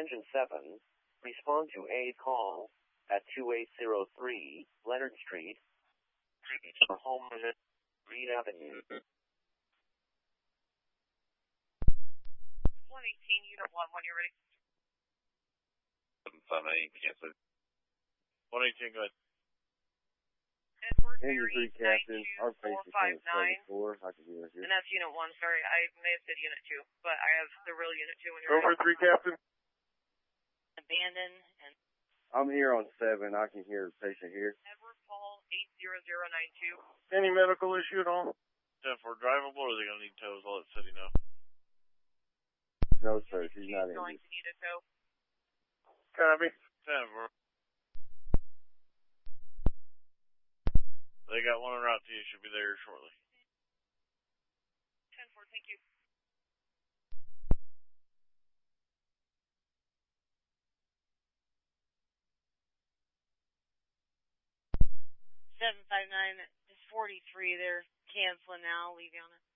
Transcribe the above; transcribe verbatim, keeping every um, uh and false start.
Attention seven, respond to a call at two eight zero three Leonard Street, home at Reed Avenue. one eighteen, Unit one, when you're ready. seven five nine, cancel. one eighteen, go ahead. Edward Henry Berry, three, Captain. Our nine two face four is five nine. seventy-four. I can hear you. And that's Unit one, sorry. I may have said Unit two, but I have the real Unit two when you're Over ready. three, Captain. Abandon and I'm here on seven. I can hear the patient here. Edward Paul, eight zero zero nine two. Any medical issue at all? ten four, drivable, or are they going to need tows? I'll let the city know. No, sir. She's She's not going injured. to need a tow. Copy. ten four. They got one en route to you. Should be there shortly. ten four, thank you. seven five nine is forty-three. They're canceling now. I'll leave you on it.